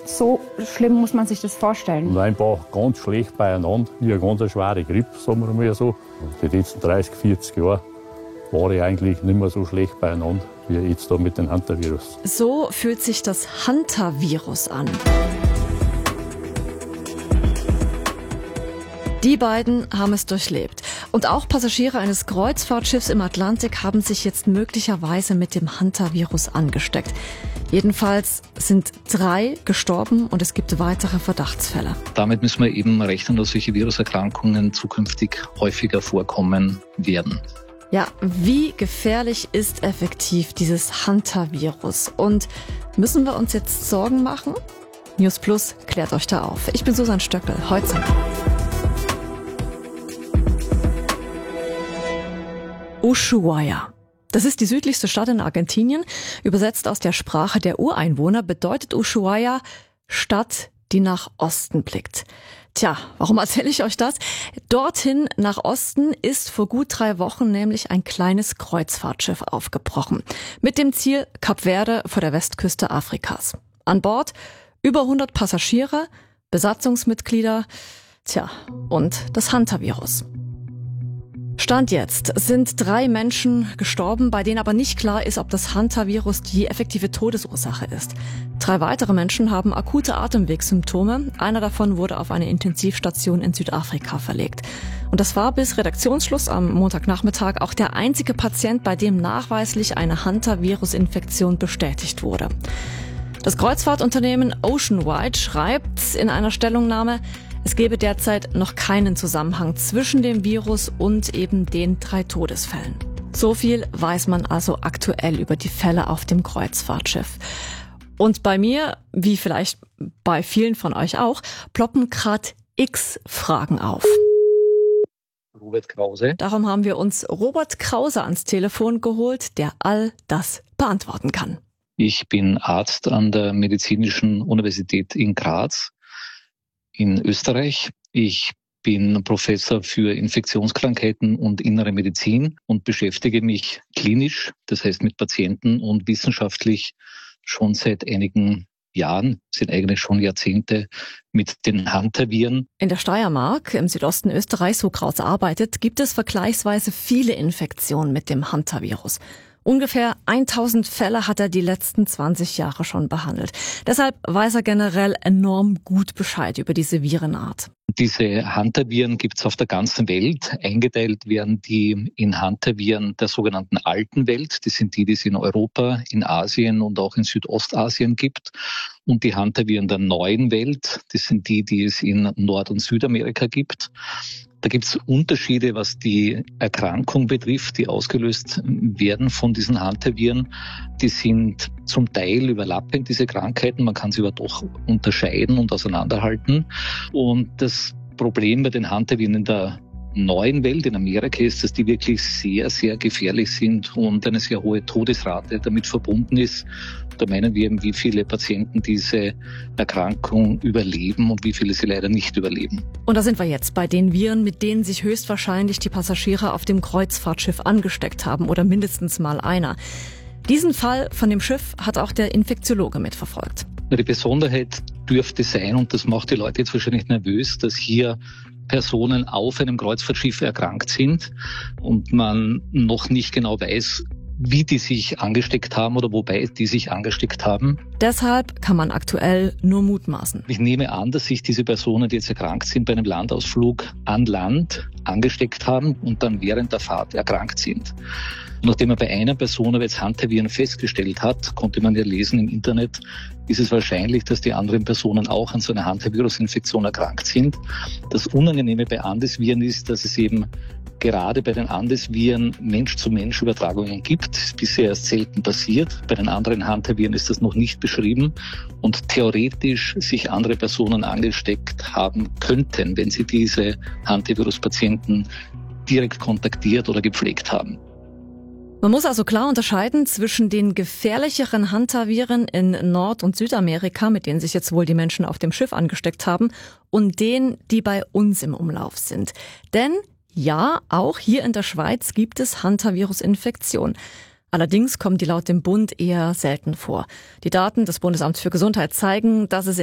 so schlimm muss man sich das vorstellen. Und einfach ganz schlecht beieinander, wie eine ganz schwere Grippe, sagen wir mal so. Die letzten 30, 40 Jahre war ich eigentlich nicht mehr so schlecht beieinander, wie jetzt da mit dem Hantavirus. So fühlt sich das Hantavirus an. Die beiden haben es durchlebt. Und auch Passagiere eines Kreuzfahrtschiffs im Atlantik haben sich jetzt möglicherweise mit dem Hantavirus angesteckt. Jedenfalls sind 3 gestorben und es gibt weitere Verdachtsfälle. Damit müssen wir eben rechnen, dass solche Viruserkrankungen zukünftig häufiger vorkommen werden. Ja, wie gefährlich ist effektiv dieses Hantavirus? Und müssen wir uns jetzt Sorgen machen? News Plus klärt euch da auf. Ich bin Susanne Stöckel, heute. Ushuaia. Das ist die südlichste Stadt in Argentinien. Übersetzt aus der Sprache der Ureinwohner bedeutet Ushuaia Stadt, die nach Osten blickt. Tja, warum erzähle ich euch das? Dorthin nach Osten ist vor gut 3 Wochen nämlich ein kleines Kreuzfahrtschiff aufgebrochen. Mit dem Ziel Kap Verde vor der Westküste Afrikas. An Bord über 100 Passagiere, Besatzungsmitglieder, und das Hantavirus. Stand jetzt sind 3 Menschen gestorben, bei denen aber nicht klar ist, ob das Hantavirus die effektive Todesursache ist. 3 weitere Menschen haben akute Atemwegssymptome. Einer davon wurde auf eine Intensivstation in Südafrika verlegt. Und das war bis Redaktionsschluss am Montagnachmittag auch der einzige Patient, bei dem nachweislich eine Hantavirus-Infektion bestätigt wurde. Das Kreuzfahrtunternehmen Oceanwide schreibt in einer Stellungnahme, es gebe derzeit noch keinen Zusammenhang zwischen dem Virus und eben den 3 Todesfällen. So viel weiß man also aktuell über die Fälle auf dem Kreuzfahrtschiff. Und bei mir, wie vielleicht bei vielen von euch auch, ploppen gerade x Fragen auf. Robert Krause. Darum haben wir uns Robert Krause ans Telefon geholt, der all das beantworten kann. Ich bin Arzt an der Medizinischen Universität in Graz in Österreich. Ich bin Professor für Infektionskrankheiten und innere Medizin und beschäftige mich klinisch, das heißt mit Patienten, und wissenschaftlich schon seit einigen Jahren, sind eigentlich schon Jahrzehnte, mit den Hantaviren. In der Steiermark, im Südosten Österreichs, wo Krause arbeitet, gibt es vergleichsweise viele Infektionen mit dem Hantavirus. Ungefähr 1000 Fälle hat er die letzten 20 Jahre schon behandelt. Deshalb weiß er generell enorm gut Bescheid über diese Virenart. Diese Hantaviren gibt es auf der ganzen Welt. Eingeteilt werden die in Hantaviren der sogenannten alten Welt. Das sind die, die es in Europa, in Asien und auch in Südostasien gibt. Und die Hantaviren der neuen Welt, das sind die, die es in Nord- und Südamerika gibt. Da gibt es Unterschiede, was die Erkrankung betrifft, die ausgelöst werden von diesen Hantaviren. Die sind zum Teil überlappend, diese Krankheiten. Man kann sie aber doch unterscheiden und auseinanderhalten. Und das Problem bei den Hantaviren in der neuen Welt, in Amerika, ist, dass die wirklich sehr, sehr gefährlich sind und eine sehr hohe Todesrate damit verbunden ist. Da meinen wir eben, wie viele Patienten diese Erkrankung überleben und wie viele sie leider nicht überleben. Und da sind wir jetzt bei den Viren, mit denen sich höchstwahrscheinlich die Passagiere auf dem Kreuzfahrtschiff angesteckt haben oder mindestens mal einer. Diesen Fall von dem Schiff hat auch der Infektiologe mitverfolgt. Die Besonderheit dürfte sein, und das macht die Leute jetzt wahrscheinlich nervös, dass hier Personen auf einem Kreuzfahrtschiff erkrankt sind und man noch nicht genau weiß, wie die sich angesteckt haben oder wobei die sich angesteckt haben. Deshalb kann man aktuell nur mutmaßen. Ich nehme an, dass sich diese Personen, die jetzt erkrankt sind, bei einem Landausflug an Land angesteckt haben und dann während der Fahrt erkrankt sind. Nachdem man bei einer Person aber jetzt Hantaviren festgestellt hat, konnte man ja lesen im Internet, ist es wahrscheinlich, dass die anderen Personen auch an so einer Hantavirus-Infektion erkrankt sind. Das Unangenehme bei Andesviren ist, dass es eben gerade bei den Andesviren Mensch-zu-Mensch-Übertragungen gibt. Das ist bisher erst selten passiert. Bei den anderen Hantaviren ist das noch nicht beschrieben und theoretisch sich andere Personen angesteckt haben könnten, wenn sie diese Hantavirus-Patienten direkt kontaktiert oder gepflegt haben. Man muss also klar unterscheiden zwischen den gefährlicheren Hantaviren in Nord- und Südamerika, mit denen sich jetzt wohl die Menschen auf dem Schiff angesteckt haben, und denen, die bei uns im Umlauf sind. Denn ja, auch hier in der Schweiz gibt es Hantavirus-Infektionen. Allerdings kommen die laut dem Bund eher selten vor. Die Daten des Bundesamts für Gesundheit zeigen, dass es